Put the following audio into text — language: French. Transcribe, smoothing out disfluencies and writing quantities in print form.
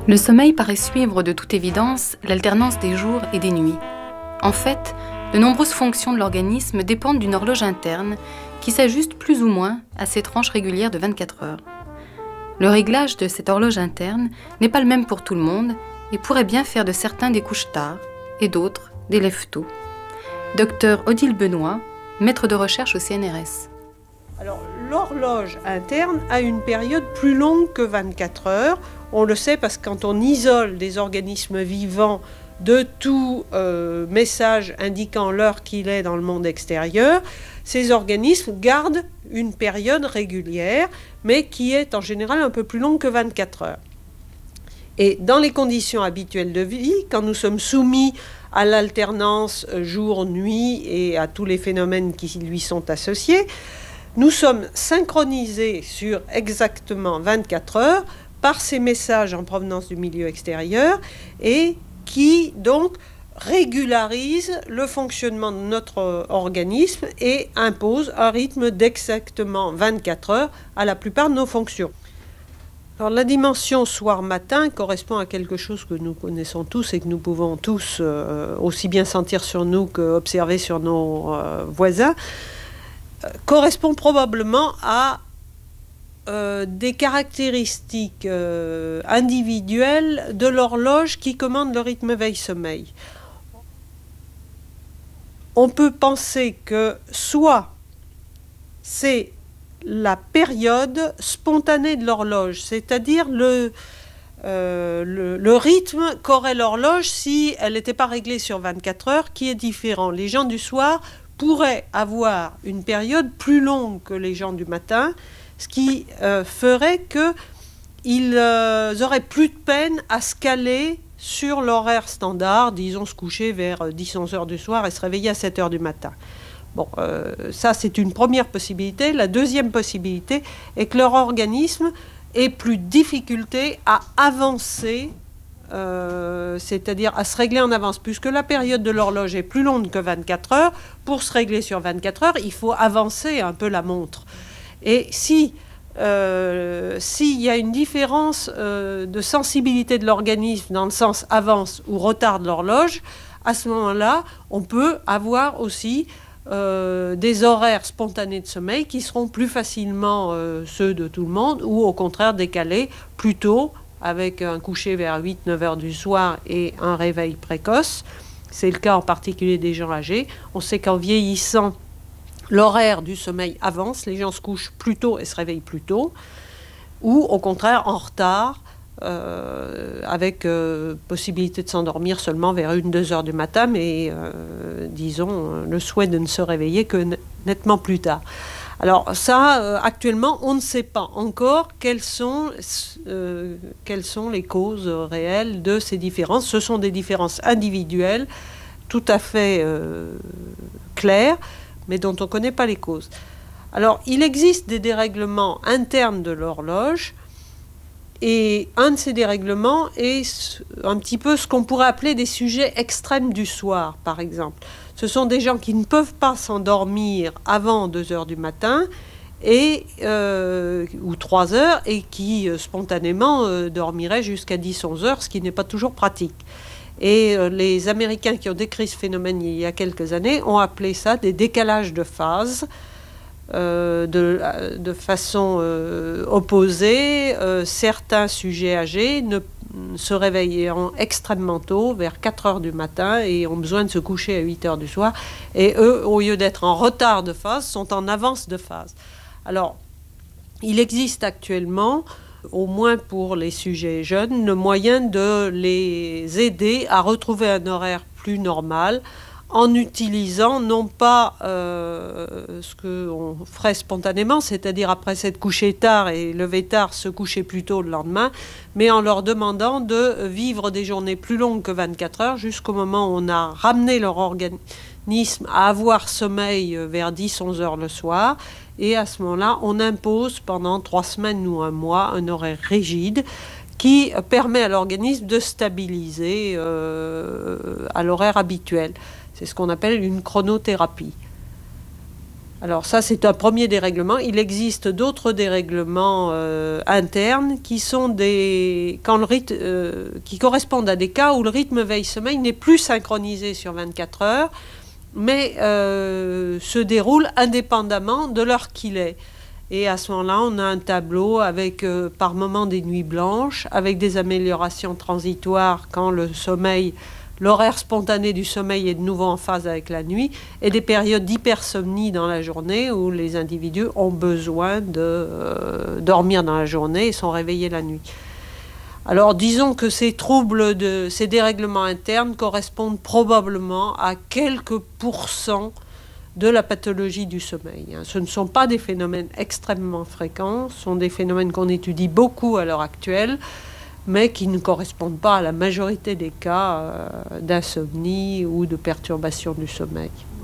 Le sommeil paraît suivre de toute évidence l'alternance des jours et des nuits. En fait, de nombreuses fonctions de l'organisme dépendent d'une horloge interne qui s'ajuste plus ou moins à ces tranches régulières de 24 heures. Le réglage de cette horloge interne n'est pas le même pour tout le monde et pourrait bien faire de certains des couches tard et d'autres des lèvres tôt. Docteur Odile Benoît, maître de recherche au CNRS. Alors, l'horloge interne a une période plus longue que 24 heures. On le sait parce que quand on isole des organismes vivants de tout message indiquant l'heure qu'il est dans le monde extérieur, ces organismes gardent une période régulière, mais qui est en général un peu plus longue que 24 heures. Et dans les conditions habituelles de vie, quand nous sommes soumis à l'alternance jour-nuit et à tous les phénomènes qui lui sont associés, nous sommes synchronisés sur exactement 24 heures par ces messages en provenance du milieu extérieur et qui donc régularisent le fonctionnement de notre organisme et imposent un rythme d'exactement 24 heures à la plupart de nos fonctions. Alors, la dimension soir-matin correspond à quelque chose que nous connaissons tous et que nous pouvons tous aussi bien sentir sur nous qu'observer sur nos voisins, correspond probablement à des caractéristiques individuelles de l'horloge qui commande le rythme veille-sommeil. On peut penser que soit c'est la période spontanée de l'horloge, c'est-à-dire le rythme qu'aurait l'horloge si elle n'était pas réglée sur 24 heures, qui est différent. Les gens du soir pourraient avoir une période plus longue que les gens du matin, ce qui ferait qu'ils auraient plus de peine à se caler sur l'horaire standard, disons se coucher vers 10-11 heures du soir et se réveiller à 7 heures du matin. Bon, ça c'est une première possibilité. La deuxième possibilité est que leur organisme ait plus de difficulté à avancer, c'est-à-dire à se régler en avance. Puisque la période de l'horloge est plus longue que 24 heures, pour se régler sur 24 heures, il faut avancer un peu la montre. Et s'il y a une différence de sensibilité de l'organisme dans le sens avance ou retard de l'horloge, à ce moment-là, on peut avoir aussi des horaires spontanés de sommeil qui seront plus facilement ceux de tout le monde ou au contraire décalés plus tôt avec un coucher vers 8-9 heures du soir et un réveil précoce. C'est le cas en particulier des gens âgés. On sait qu'en vieillissant, l'horaire du sommeil avance, les gens se couchent plus tôt et se réveillent plus tôt, ou au contraire en retard, avec possibilité de s'endormir seulement vers 1-2 heures du matin, mais disons le souhait de ne se réveiller que nettement plus tard. Alors ça, actuellement, on ne sait pas encore quelles sont les causes réelles de ces différences. Ce sont des différences individuelles, tout à fait claires, mais dont on ne connaît pas les causes. Alors, il existe des dérèglements internes de l'horloge, et un de ces dérèglements est un petit peu ce qu'on pourrait appeler des sujets extrêmes du soir, par exemple. Ce sont des gens qui ne peuvent pas s'endormir avant 2 heures du matin, ou 3 heures, et qui spontanément dormiraient jusqu'à 10-11 heures, ce qui n'est pas toujours pratique. Et les Américains qui ont décrit ce phénomène il y a quelques années ont appelé ça des décalages de phase, de façon opposée. Certains sujets âgés se réveillant extrêmement tôt, vers 4 heures du matin, et ont besoin de se coucher à 8 heures du soir. Et eux, au lieu d'être en retard de phase, sont en avance de phase. Alors, il existe actuellement, au moins pour les sujets jeunes, le moyen de les aider à retrouver un horaire plus normal en utilisant non pas ce qu'on ferait spontanément, c'est-à-dire après s'être couché tard et levé tard, se coucher plus tôt le lendemain, mais en leur demandant de vivre des journées plus longues que 24 heures jusqu'au moment où on a ramené leur organisme à avoir sommeil vers 10-11 heures le soir. Et à ce moment-là, on impose pendant 3 semaines ou un mois un horaire rigide qui permet à l'organisme de stabiliser à l'horaire habituel. C'est ce qu'on appelle une chronothérapie. Alors ça, c'est un premier dérèglement. Il existe d'autres dérèglements internes qui sont qui correspondent à des cas où le rythme veille-sommeil n'est plus synchronisé sur 24 heures, mais se déroule indépendamment de l'heure qu'il est. Et à ce moment-là, on a un tableau avec par moments des nuits blanches, avec des améliorations transitoires quand l'horaire spontané du sommeil est de nouveau en phase avec la nuit, et des périodes d'hypersomnie dans la journée où les individus ont besoin de dormir dans la journée et sont réveillés la nuit. Alors disons que ces dérèglements internes correspondent probablement à quelques pourcents de la pathologie du sommeil. Ce ne sont pas des phénomènes extrêmement fréquents, ce sont des phénomènes qu'on étudie beaucoup à l'heure actuelle, mais qui ne correspondent pas à la majorité des cas d'insomnie ou de perturbation du sommeil.